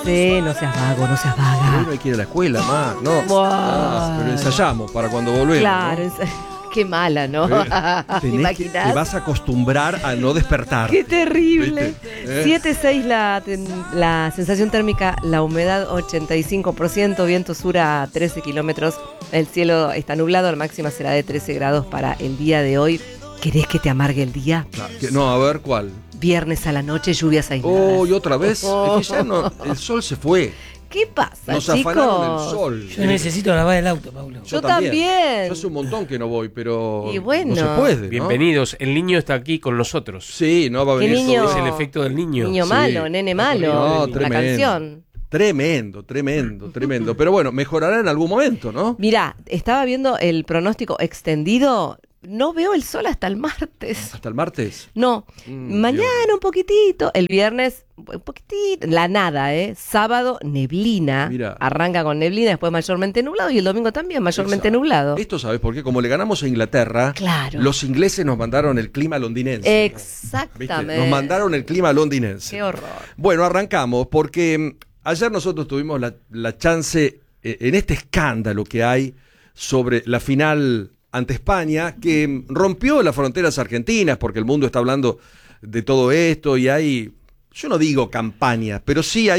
Sí, no seas vago, no seas vaga. Hoy no hay que ir a la escuela más, ¿no? Pero ensayamos para cuando volvemos. Claro, ¿no? Qué mala, ¿no? Te vas a acostumbrar a no despertar. Qué terrible. ¿Viste? 7,6 la sensación térmica, la humedad 85%, viento sur a 13 kilómetros. El cielo está nublado, la máxima será de 13 grados para el día de hoy. ¿Querés que te amargue el día? No, a ver, ¿cuál? Viernes a la noche, lluvias aisladas. Oh, y otra vez. Es que ya no, el sol se fue. ¿Qué pasa, Nos chicos? afanaron el sol. Yo necesito lavar el auto, Paulo. Yo también. Yo hace un montón que no voy, pero Y bueno. no se puede, ¿no? Bienvenidos, el niño está aquí con nosotros. Sí, no va a ¿Qué venir. niño? Es el efecto del niño. Niño Sí. malo, nene malo. No, la tremendo. canción. Tremendo. Pero bueno, mejorará en algún momento, ¿no? Mirá, estaba viendo el pronóstico extendido. No veo el sol hasta el martes. Hasta el martes. No, mañana Dios. un poquitito, el viernes un poquitito, la nada, Sábado, neblina, Mira. arranca con neblina, después mayormente nublado y el domingo también mayormente Exacto. nublado. Esto, ¿sabes por qué? Como le ganamos a Inglaterra, Claro. los ingleses nos mandaron el clima londinense. Exactamente. ¿Viste? Nos mandaron el clima londinense. Qué horror. Bueno, arrancamos porque ayer nosotros tuvimos la chance, en este escándalo que hay sobre la final ante España, que rompió las fronteras argentinas, porque el mundo está hablando de todo esto y hay, yo no digo campañas, pero sí hay